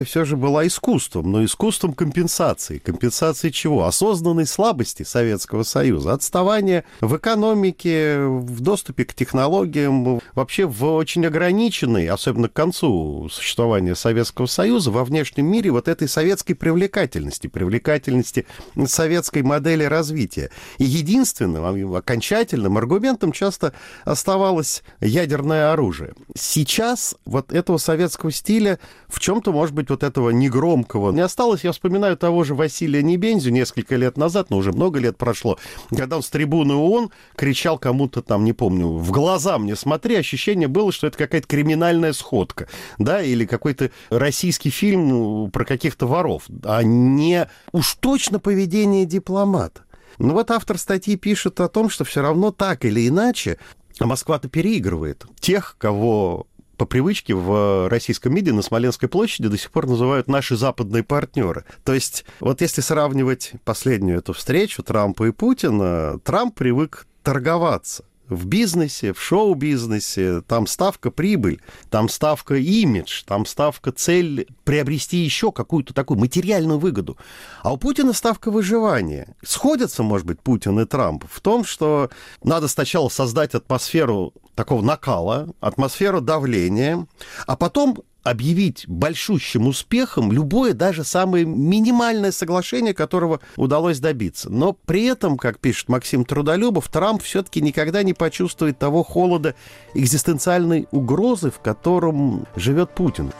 все же была искусством, но искусством компенсации. Компенсации чего? Осознанной слабости Советского Союза, отставания в экономике, в доступе к технологиям, вообще в очень ограниченной, особенно к концу существования Советского Союза, во внешнем мире вот этой советской привлекательности советской модели развития. И единственным, окончательным аргументом часто оставалось ядерное оружие. Сейчас вот этого советского стиля в чем-то, может быть, вот этого негромкого не осталось. Я вспоминаю того же Василия Небензю несколько лет назад, но уже много лет прошло, когда он с трибуны ООН кричал кому-то там, не помню, в глаза мне смотри, ощущение было, что это какая-то криминальная сходка, да, или какой-то российский фильм про каких-то воров, а не уж точно поведение дипломата. Ну вот автор статьи пишет о том, что все равно так или иначе Москва-то переигрывает тех, кого по привычке в российском МИДе на Смоленской площади до сих пор называют наши западные партнеры. То есть вот если сравнивать последнюю эту встречу Трампа и Путина, Трамп привык торговаться. В бизнесе, в шоу-бизнесе, там ставка прибыль, там ставка имидж, там ставка цель приобрести еще какую-то такую материальную выгоду. А у Путина ставка выживания. Сходятся, может быть, Путин и Трамп в том, что надо сначала создать атмосферу такого накала, атмосферу давления, а потом объявить большущим успехом любое, даже самое минимальное соглашение, которого удалось добиться. Но при этом, как пишет Максим Трудолюбов, Трамп все-таки никогда не почувствует того холода экзистенциальной угрозы, в котором живет Путин.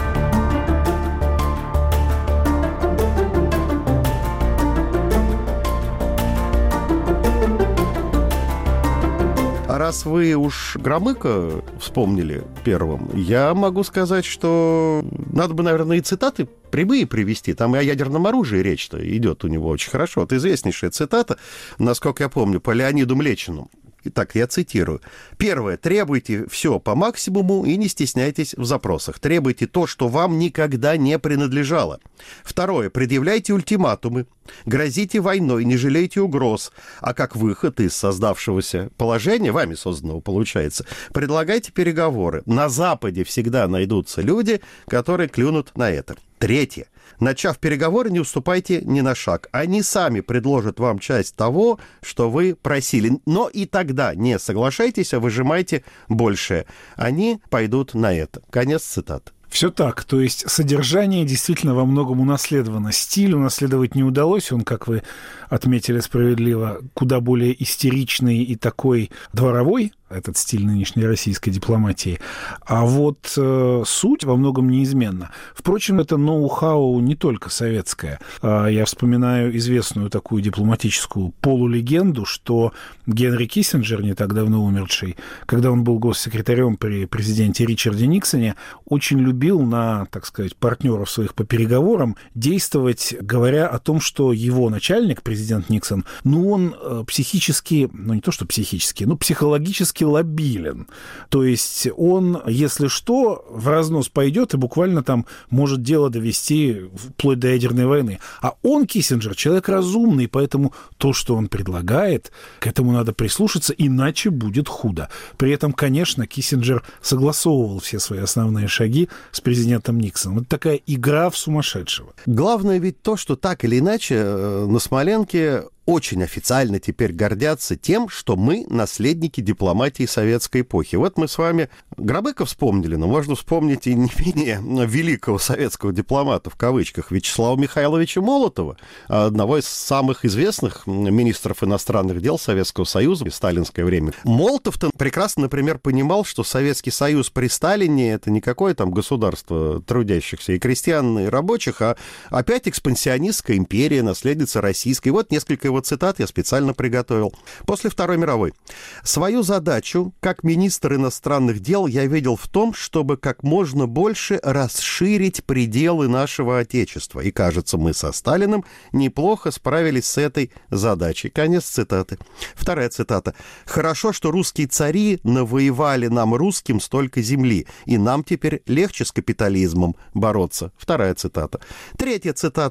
А раз вы уж Громыка вспомнили первым, я могу сказать, что надо бы, наверное, и цитаты прямые привести. Там и о ядерном оружии речь-то идет у него очень хорошо. Это известнейшая цитата, насколько я помню, по Леониду Млечину. Итак, я цитирую. Первое. Требуйте все по максимуму и не стесняйтесь в запросах. Требуйте то, что вам никогда не принадлежало. Второе. Предъявляйте ультиматумы. Грозите войной, не жалейте угроз. А как выход из создавшегося положения, вами созданного получается, предлагайте переговоры. На Западе всегда найдутся люди, которые клюнут на это. Третье. Начав переговоры, не уступайте ни на шаг. Они сами предложат вам часть того, что вы просили. Но и тогда не соглашайтесь, а выжимайте большее. Они пойдут на это. Конец цитаты. Все так, то есть содержание действительно во многом унаследовано. Стиль унаследовать не удалось, он, как вы отметили справедливо, куда более истеричный и такой дворовой, этот стиль нынешней российской дипломатии. А вот суть во многом неизменна. Впрочем, это ноу-хау не только советское. Я вспоминаю известную такую дипломатическую полулегенду, что Генри Киссинджер, не так давно умерший, когда он был госсекретарем при президенте Ричарде Никсоне, очень любил на, так сказать, партнеров своих по переговорам действовать, говоря о том, что его начальник, президент Никсон, он психически, не то что психически, но психологически лобилен. То есть он, если что, в разнос пойдет и буквально там может дело довести вплоть до ядерной войны. А он, Киссинджер, человек разумный, поэтому то, что он предлагает, к этому надо прислушаться, иначе будет худо. При этом, конечно, Киссинджер согласовывал все свои основные шаги с президентом Никсоном. Это такая игра в сумасшедшего. Главное ведь то, что так или иначе на Смоленке очень официально теперь гордятся тем, что мы наследники дипломатии советской эпохи. Вот мы с вами Громыка вспомнили, но можно вспомнить и не менее великого советского дипломата, в кавычках, Вячеслава Михайловича Молотова, одного из самых известных министров иностранных дел Советского Союза в сталинское время. Молотов-то прекрасно, например, понимал, что Советский Союз при Сталине — это не какое там государство трудящихся и крестьян, и рабочих, а опять экспансионистская империя, наследница российской. Вот несколько его цитат я специально приготовил. После Второй мировой. Свою задачу, как министр иностранных дел, я видел в том, чтобы как можно больше расширить пределы нашего Отечества. И, кажется, мы со Сталиным неплохо справились с этой задачей. Конец цитаты. Вторая цитата. «Хорошо, что русские цари навоевали нам, русским, столько земли, и нам теперь легче с капитализмом бороться». Вторая цитата. Третья цитата.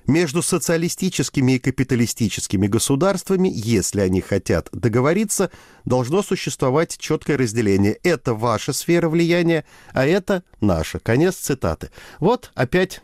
Между социалистическими и капиталистическими государствами, если они хотят договориться, должно существовать четкое разделение. Это ваша сфера влияния, а это наша. Конец цитаты. Вот опять